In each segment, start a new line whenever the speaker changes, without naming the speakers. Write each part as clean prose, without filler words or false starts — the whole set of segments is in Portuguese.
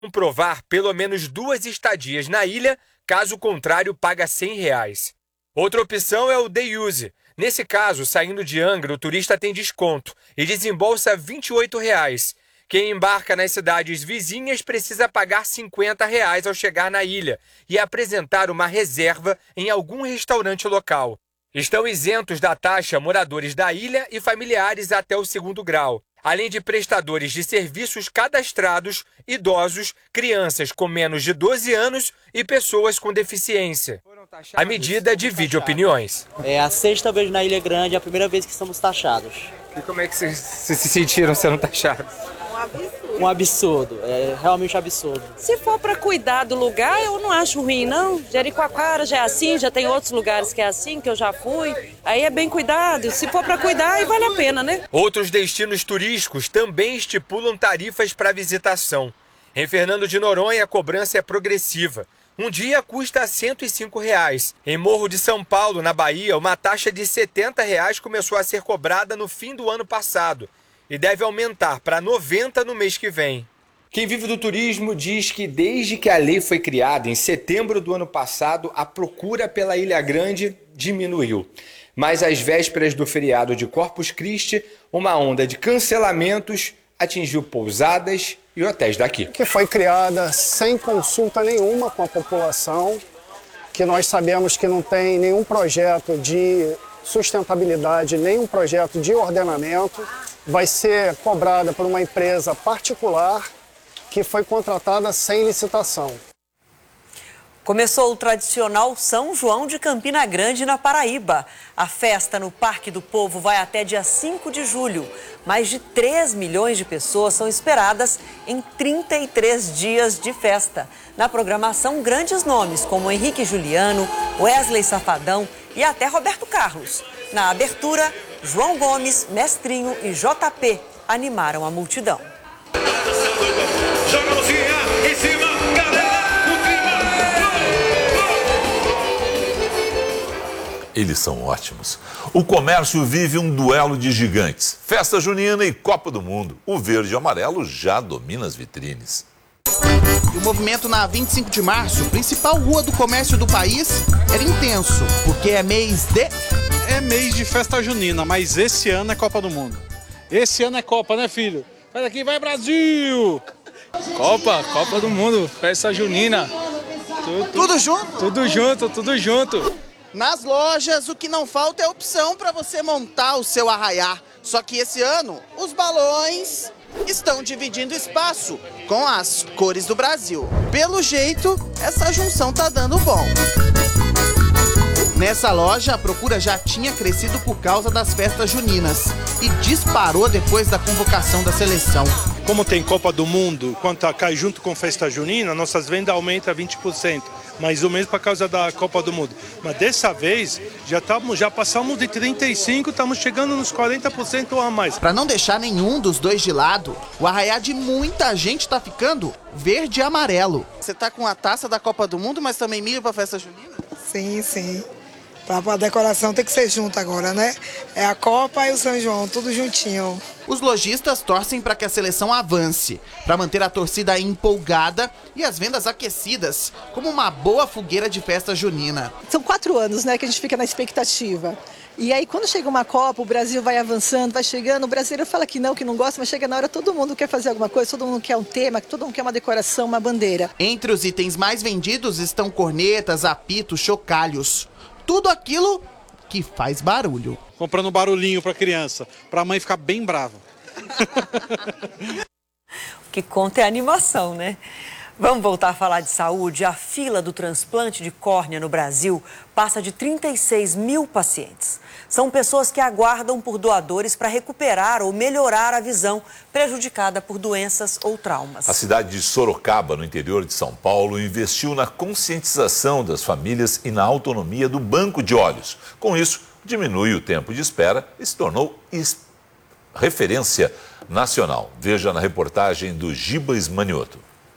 comprovar pelo menos 2 estadias na ilha, caso contrário, paga R$100. Outra opção é o Day Use. Nesse caso, saindo de Angra, o turista tem desconto e desembolsa R$28. Quem embarca nas cidades vizinhas precisa pagar R$50 ao chegar na ilha e apresentar uma reserva em algum restaurante local. Estão isentos da taxa moradores da ilha e familiares até o 2º grau, além de prestadores de serviços cadastrados, idosos, crianças com menos de 12 anos e pessoas com deficiência. A medida divide opiniões.
É a 6ª vez na Ilha Grande, é a primeira vez que estamos taxados.
E como é que vocês se sentiram sendo taxados?
Um absurdo, é realmente absurdo.
Se for para cuidar do lugar, eu não acho ruim, não. Jericoacoara já é assim, já tem outros lugares que é assim, que eu já fui. Aí é bem cuidado. Se for para cuidar, aí vale a pena, né?
Outros destinos turísticos também estipulam tarifas para visitação. Em Fernando de Noronha, a cobrança é progressiva. Um dia custa R$105. Em Morro de São Paulo, na Bahia, uma taxa de R$70 começou a ser cobrada no fim do ano passado e deve aumentar para R$90 no mês que vem. Quem vive do turismo diz que desde que a lei foi criada, em setembro do ano passado, a procura pela Ilha Grande diminuiu. Mas às vésperas do feriado de Corpus Christi, uma onda de cancelamentos atingiu pousadas e hotéis daqui.
Que foi criada sem consulta nenhuma com a população, que nós sabemos que não tem nenhum projeto de sustentabilidade, nenhum projeto de ordenamento, vai ser cobrada por uma empresa particular que foi contratada sem licitação.
Começou o tradicional São João de Campina Grande, na Paraíba. A festa no Parque do Povo vai até dia 5 de julho. Mais de 3 milhões de pessoas são esperadas em 33 dias de festa. Na programação, grandes nomes como Henrique Juliano, Wesley Safadão e até Roberto Carlos. Na abertura, João Gomes, Mestrinho e JP animaram a multidão.
Eles são ótimos. O comércio vive um duelo de gigantes. Festa junina e Copa do Mundo. O verde e amarelo já domina as vitrines.
E o movimento na 25 de março, principal rua do comércio do país, era intenso, porque é mês de...
É mês de festa junina, mas esse ano é Copa do Mundo. Esse ano é Copa, né, filho? Vai daqui, vai Brasil! Copa do Mundo, festa junina.
Tudo junto?
Tudo junto, tudo junto.
Nas lojas, o que não falta é opção para você montar o seu arraiá. Só que esse ano, os balões estão dividindo espaço com as cores do Brasil. Pelo jeito, essa junção tá dando bom. Nessa loja, a procura já tinha crescido por causa das festas juninas e disparou depois da convocação da seleção.
Como tem Copa do Mundo, quando cai junto com festa junina, nossas vendas aumentam 20%. Mais ou menos por causa da Copa do Mundo. Mas dessa vez, já passamos de 35%, estamos chegando nos 40% ou a mais.
Para não deixar nenhum dos dois de lado, o arraiá de muita gente está ficando verde e amarelo. Você tá com a taça da Copa do Mundo, mas também milho para festa junina?
Sim, sim. A decoração tem que ser junto agora, né? É a Copa e o São João, tudo juntinho.
Os lojistas torcem para que a seleção avance, para manter a torcida empolgada e as vendas aquecidas, como uma boa fogueira de festa junina.
São 4 anos, né, que a gente fica na expectativa. E aí, quando chega uma Copa, o Brasil vai avançando, vai chegando, o brasileiro fala que não gosta, mas chega na hora, todo mundo quer fazer alguma coisa, todo mundo quer um tema, todo mundo quer uma decoração, uma bandeira.
Entre os itens mais vendidos estão cornetas, apitos, chocalhos. Tudo aquilo que faz barulho.
Comprando um barulhinho para criança, para a mãe ficar bem brava.
O que conta é a animação, né? Vamos voltar a falar de saúde. A fila do transplante de córnea no Brasil passa de 36 mil pacientes. São pessoas que aguardam por doadores para recuperar ou melhorar a visão prejudicada por doenças ou traumas.
A cidade de Sorocaba, no interior de São Paulo, investiu na conscientização das famílias e na autonomia do banco de olhos. Com isso, diminui o tempo de espera e se tornou referência nacional. Veja na reportagem do Giba Ismanioto.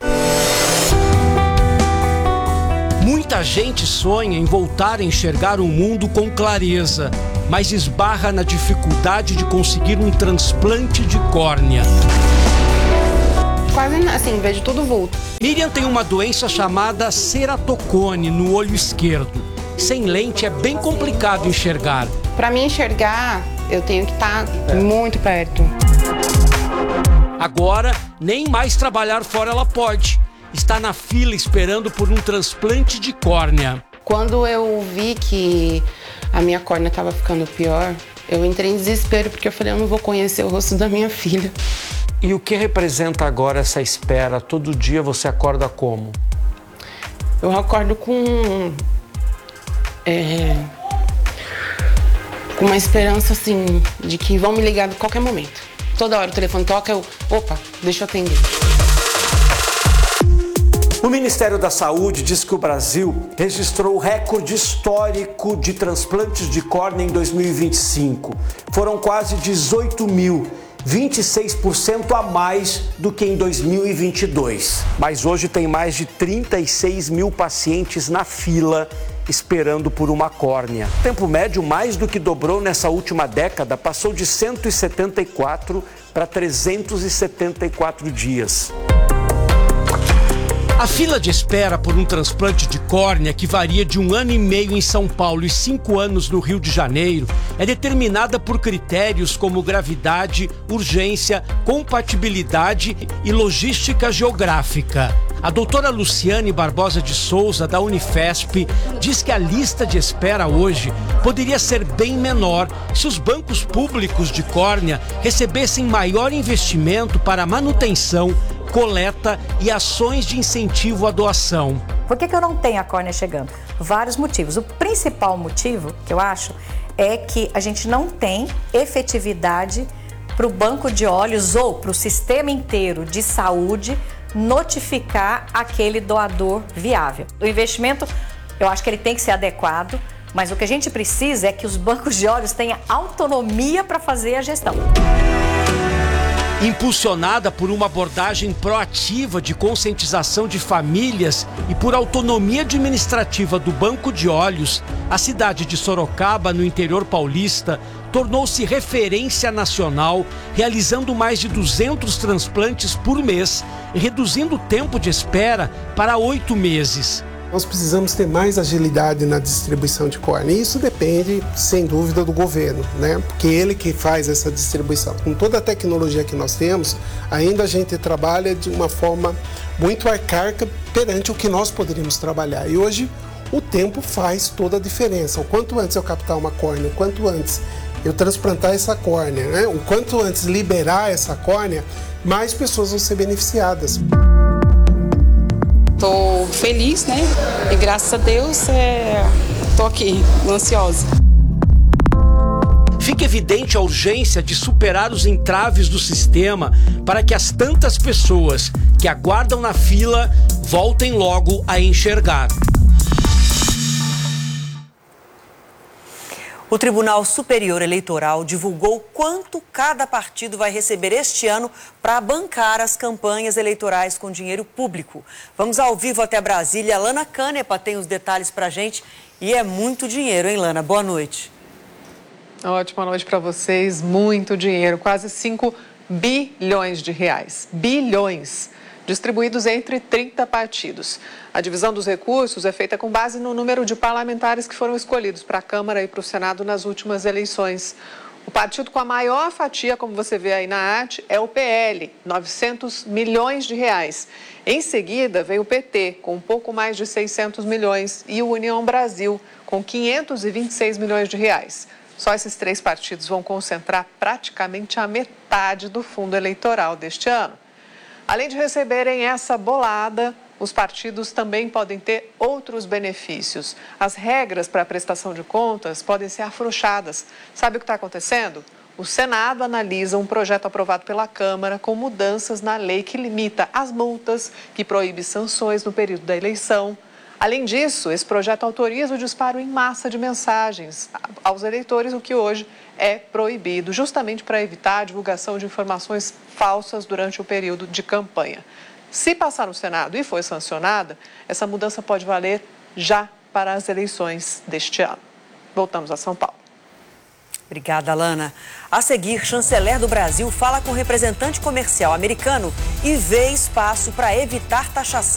Muita gente sonha em voltar a enxergar o mundo com clareza, mas esbarra na dificuldade de conseguir um transplante de córnea.
quase, assim, vejo tudo vulto.
Miriam tem uma doença chamada ceratocone no olho esquerdo. Sem lente é bem complicado enxergar.
Para mim enxergar, eu tenho que estar muito perto.
Agora, nem mais trabalhar fora ela pode. Está na fila esperando por um transplante de córnea.
Quando eu vi que a minha córnea estava ficando pior, eu entrei em desespero, porque eu falei, eu não vou conhecer o rosto da minha filha.
E o que representa agora essa espera? Todo dia você acorda como?
Eu acordo com uma esperança, assim, de que vão me ligar a qualquer momento. Toda hora o telefone toca, opa, deixa eu atender.
O Ministério da Saúde diz que o Brasil registrou o recorde histórico de transplantes de córnea em 2025. Foram quase 18 mil, 26% a mais do que em 2022. Mas hoje tem mais de 36 mil pacientes na fila esperando por uma córnea. O tempo médio mais do que dobrou nessa última década, passou de 174 para 374 dias. A fila de espera por um transplante de córnea, que varia de 1 ano e meio em São Paulo e 5 anos no Rio de Janeiro, é determinada por critérios como gravidade, urgência, compatibilidade e logística geográfica. A doutora Luciane Barbosa de Souza, da Unifesp, diz que a lista de espera hoje poderia ser bem menor se os bancos públicos de córnea recebessem maior investimento para manutenção, coleta e ações de incentivo à doação.
Por que eu não tenho a córnea chegando? Vários motivos. O principal motivo, que eu acho, é que a gente não tem efetividade para o banco de olhos ou para o sistema inteiro de saúde notificar aquele doador viável. O investimento, eu acho que ele tem que ser adequado, mas o que a gente precisa é que os bancos de olhos tenham autonomia para fazer a gestão.
Impulsionada por uma abordagem proativa de conscientização de famílias e por autonomia administrativa do Banco de Olhos, a cidade de Sorocaba, no interior paulista, tornou-se referência nacional, realizando mais de 200 transplantes por mês e reduzindo o tempo de espera para 8 meses.
Nós precisamos ter mais agilidade na distribuição de córnea. E isso depende, sem dúvida, do governo, né? Porque ele que faz essa distribuição. Com toda a tecnologia que nós temos, ainda a gente trabalha de uma forma muito arcaica perante o que nós poderíamos trabalhar. E hoje, o tempo faz toda a diferença. O quanto antes eu captar uma córnea, o quanto antes eu transplantar essa córnea, né? O quanto antes liberar essa córnea, mais pessoas vão ser beneficiadas.
Tô feliz, né? E graças a Deus, tô aqui, ansiosa.
Fica evidente a urgência de superar os entraves do sistema para que as tantas pessoas que aguardam na fila voltem logo a enxergar.
O Tribunal Superior Eleitoral divulgou quanto cada partido vai receber este ano para bancar as campanhas eleitorais com dinheiro público. Vamos ao vivo até Brasília. Lana Canepa tem os detalhes para a gente e é muito dinheiro, hein, Lana? Boa noite.
Ótima noite para vocês. Muito dinheiro, quase 5 bilhões de reais. Bilhões! Distribuídos entre 30 partidos. A divisão dos recursos é feita com base no número de parlamentares que foram escolhidos para a Câmara e para o Senado nas últimas eleições. O partido com a maior fatia, como você vê aí na arte, é o PL, 900 milhões de reais. Em seguida, veio o PT, com um pouco mais de 600 milhões, e o União Brasil, com 526 milhões de reais. Só esses 3 partidos vão concentrar praticamente a metade do fundo eleitoral deste ano. Além de receberem essa bolada, os partidos também podem ter outros benefícios. As regras para a prestação de contas podem ser afrouxadas. Sabe o que está acontecendo? O Senado analisa um projeto aprovado pela Câmara com mudanças na lei que limita as multas, que proíbe sanções no período da eleição. Além disso, esse projeto autoriza o disparo em massa de mensagens aos eleitores, o que hoje é proibido, justamente para evitar a divulgação de informações falsas durante o período de campanha. Se passar no Senado e for sancionada, essa mudança pode valer já para as eleições deste ano. Voltamos a São Paulo.
Obrigada, Alana. A seguir, chanceler do Brasil fala com representante comercial americano e vê espaço para evitar taxação